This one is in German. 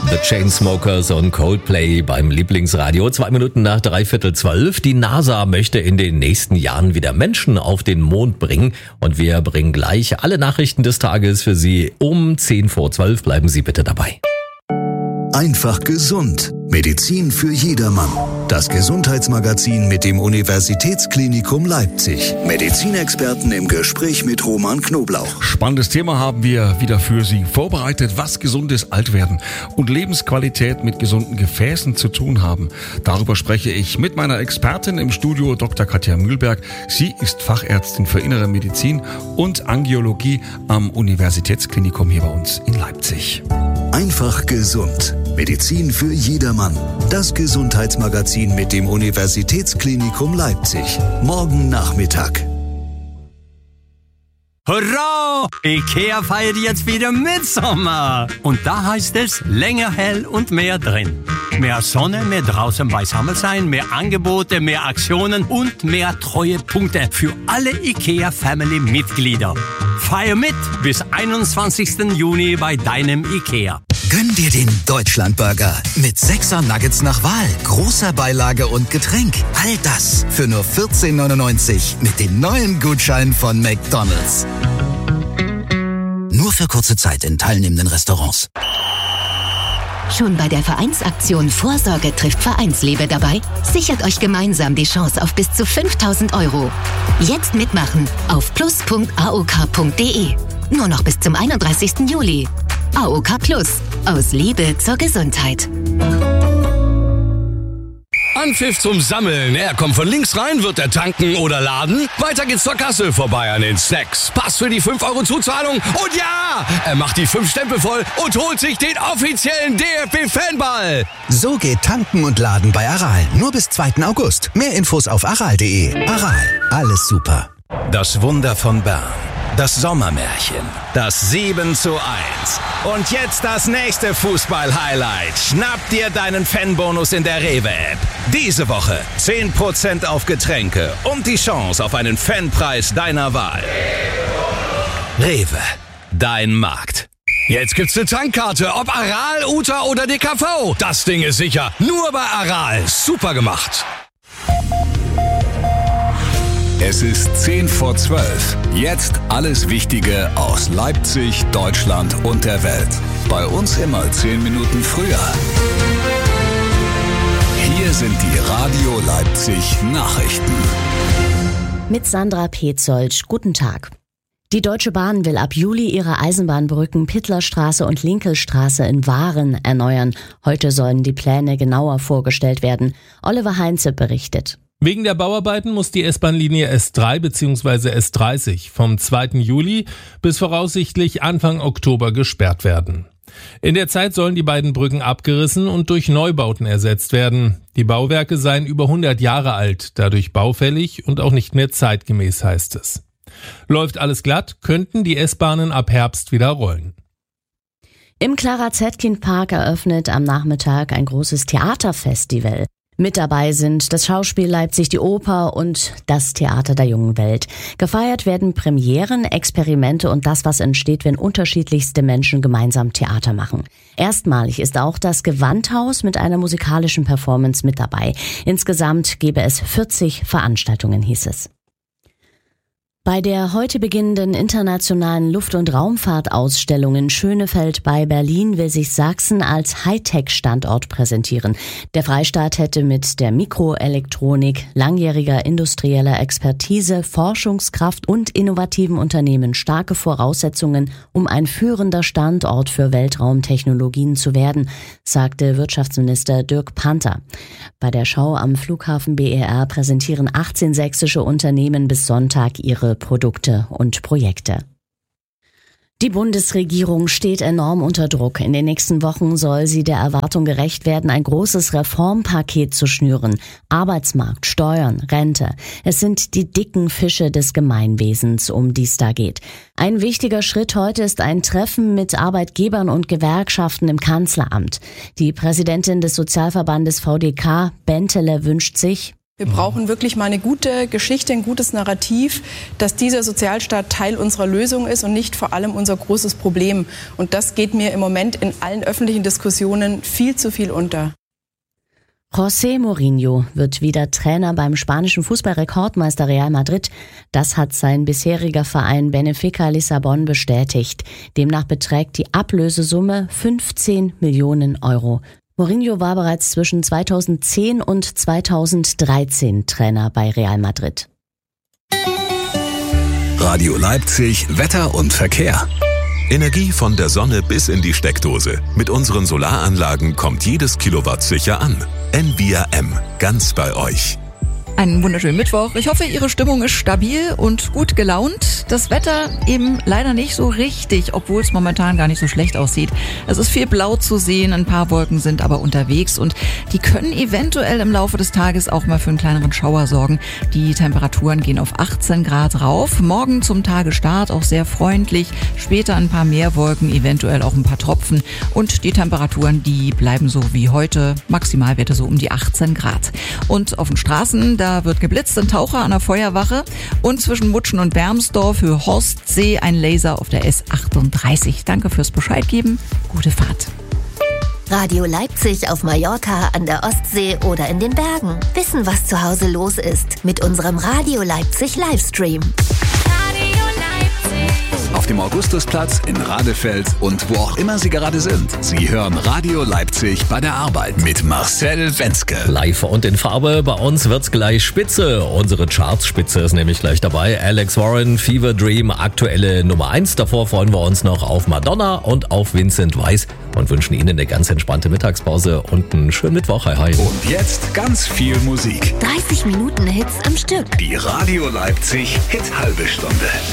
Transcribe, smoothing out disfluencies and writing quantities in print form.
The Chainsmokers und Coldplay beim Lieblingsradio. 2 Minuten nach 11:45. Die NASA möchte in den nächsten Jahren wieder Menschen auf den Mond bringen. Und wir bringen gleich alle Nachrichten des Tages für Sie um 11:10. Bleiben Sie bitte dabei. Einfach gesund. Medizin für jedermann. Das Gesundheitsmagazin mit dem Universitätsklinikum Leipzig. Medizinexperten im Gespräch mit Roman Knoblauch. Spannendes Thema haben wir wieder für Sie vorbereitet, was gesundes Altwerden und Lebensqualität mit gesunden Gefäßen zu tun haben. Darüber spreche ich mit meiner Expertin im Studio, Dr. Katja Mühlberg. Sie ist Fachärztin für Innere Medizin und Angiologie am Universitätsklinikum hier bei uns in Leipzig. Einfach gesund. Medizin für jedermann. Das Gesundheitsmagazin mit dem Universitätsklinikum Leipzig. Morgen Nachmittag. Hurra! IKEA feiert jetzt wieder Mitsommer. Und da heißt es länger hell und mehr drin. Mehr Sonne, mehr draußen beisammen sein, mehr Angebote, mehr Aktionen und mehr Treuepunkte für alle IKEA-Family-Mitglieder. Feier mit bis 21. Juni bei deinem IKEA. Gönn dir den Deutschlandburger mit 6er Nuggets nach Wahl, großer Beilage und Getränk. All das für nur 14,99 mit dem neuen Gutschein von McDonald's. Nur für kurze Zeit in teilnehmenden Restaurants. Schon bei der Vereinsaktion Vorsorge trifft Vereinsliebe dabei? Sichert euch gemeinsam die Chance auf bis zu 5.000 €. Jetzt mitmachen auf plus.aok.de. Nur noch bis zum 31. Juli. AOK Plus. Aus Liebe zur Gesundheit. Anpfiff zum Sammeln. Er kommt von links rein, wird er tanken oder laden. Weiter geht's zur Kasse, vorbei an den Snacks. Pass für die 5 € Zuzahlung. Und ja, er macht die 5 Stempel voll und holt sich den offiziellen DFB-Fanball. So geht Tanken und Laden bei Aral. Nur bis 2. August. Mehr Infos auf aral.de. Aral. Alles super. Das Wunder von Bern. Das Sommermärchen. Das 7:1. Und jetzt das nächste Fußball-Highlight. Schnapp dir deinen Fanbonus in der Rewe-App. Diese Woche 10% auf Getränke und die Chance auf einen Fanpreis deiner Wahl. Rewe. Dein Markt. Jetzt gibt's eine Tankkarte, ob Aral, Uta oder DKV. Das Ding ist sicher. Nur bei Aral. Super gemacht. Es ist 11:10. Jetzt alles Wichtige aus Leipzig, Deutschland und der Welt. Bei uns immer 10 Minuten früher. Hier sind die Radio Leipzig Nachrichten. Mit Sandra Petzold. Guten Tag. Die Deutsche Bahn will ab Juli ihre Eisenbahnbrücken Pittlerstraße und Linkelstraße in Waren erneuern. Heute sollen die Pläne genauer vorgestellt werden. Oliver Heinze berichtet. Wegen der Bauarbeiten muss die S-Bahn-Linie S3 bzw. S30 vom 2. Juli bis voraussichtlich Anfang Oktober gesperrt werden. In der Zeit sollen die beiden Brücken abgerissen und durch Neubauten ersetzt werden. Die Bauwerke seien über 100 Jahre alt, dadurch baufällig und auch nicht mehr zeitgemäß, heißt es. Läuft alles glatt, könnten die S-Bahnen ab Herbst wieder rollen. Im Clara-Zetkin-Park eröffnet am Nachmittag ein großes Theaterfestival. Mit dabei sind das Schauspiel Leipzig, die Oper und das Theater der jungen Welt. Gefeiert werden Premieren, Experimente und das, was entsteht, wenn unterschiedlichste Menschen gemeinsam Theater machen. Erstmalig ist auch das Gewandhaus mit einer musikalischen Performance mit dabei. Insgesamt gebe es 40 Veranstaltungen, hieß es. Bei der heute beginnenden internationalen Luft- und Raumfahrtausstellung in Schönefeld bei Berlin will sich Sachsen als Hightech-Standort präsentieren. Der Freistaat hätte mit der Mikroelektronik, langjähriger industrieller Expertise, Forschungskraft und innovativen Unternehmen starke Voraussetzungen, um ein führender Standort für Weltraumtechnologien zu werden, sagte Wirtschaftsminister Dirk Panther. Bei der Schau am Flughafen BER präsentieren 18 sächsische Unternehmen bis Sonntag ihre Produkte und Projekte. Die Bundesregierung steht enorm unter Druck. In den nächsten Wochen soll sie der Erwartung gerecht werden, ein großes Reformpaket zu schnüren. Arbeitsmarkt, Steuern, Rente. Es sind die dicken Fische des Gemeinwesens, um die es da geht. Ein wichtiger Schritt heute ist ein Treffen mit Arbeitgebern und Gewerkschaften im Kanzleramt. Die Präsidentin des Sozialverbandes VDK, Bentele, wünscht sich, Wir brauchen wirklich mal eine gute Geschichte, ein gutes Narrativ, dass dieser Sozialstaat Teil unserer Lösung ist und nicht vor allem unser großes Problem. Und das geht mir im Moment in allen öffentlichen Diskussionen viel zu viel unter. José Mourinho wird wieder Trainer beim spanischen Fußballrekordmeister Real Madrid. Das hat sein bisheriger Verein Benfica Lissabon bestätigt. Demnach beträgt die Ablösesumme 15 Millionen Euro. Mourinho war bereits zwischen 2010 und 2013 Trainer bei Real Madrid. Radio Leipzig, Wetter und Verkehr. Energie von der Sonne bis in die Steckdose. Mit unseren Solaranlagen kommt jedes Kilowatt sicher an. Envia M, ganz bei euch. Einen wunderschönen Mittwoch. Ich hoffe, Ihre Stimmung ist stabil und gut gelaunt. Das Wetter eben leider nicht so richtig, obwohl es momentan gar nicht so schlecht aussieht. Es ist viel blau zu sehen, ein paar Wolken sind aber unterwegs und die können eventuell im Laufe des Tages auch mal für einen kleineren Schauer sorgen. Die Temperaturen gehen auf 18 Grad rauf. Morgen zum Tagestart auch sehr freundlich. Später ein paar mehr Wolken, eventuell auch ein paar Tropfen. Und die Temperaturen, die bleiben so wie heute. Maximalwerte so um die 18 Grad. Und auf den Straßen, da wird geblitzt, ein Taucher an der Feuerwache und zwischen Mutschen und Wermsdorf für Horstsee ein Laser auf der S38. Danke fürs Bescheid geben. Gute Fahrt. Radio Leipzig auf Mallorca, an der Ostsee oder in den Bergen. Wissen, was zu Hause los ist mit unserem Radio Leipzig Livestream. Auf dem Augustusplatz, in Radefeld und wo auch immer Sie gerade sind. Sie hören Radio Leipzig bei der Arbeit mit Marcel Wenzke. Live und in Farbe, bei uns wird's gleich spitze. Unsere Chartspitze ist nämlich gleich dabei. Alex Warren, Fever Dream, aktuelle Nummer 1. Davor freuen wir uns noch auf Madonna und auf Vincent Weiss und wünschen Ihnen eine ganz entspannte Mittagspause und einen schönen Mittwoch. Hi, hi. Und jetzt ganz viel Musik. 30 Minuten Hits am Stück. Die Radio Leipzig Hit halbe Stunde.